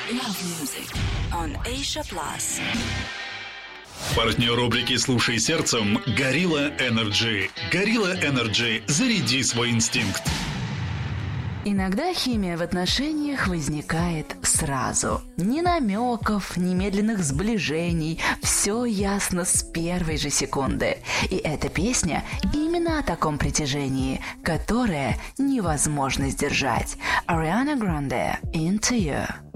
Love Music on Asia Plus. Партнер рубрики «Слушай сердцем» – Gorilla Energy. Gorilla Energy – заряди свой инстинкт. Иногда химия в отношениях возникает сразу. Ни намеков, ни медленных сближений. Все ясно с первой же секунды. И эта песня именно о таком притяжении, которое невозможно сдержать. Ariana Grande, Into You.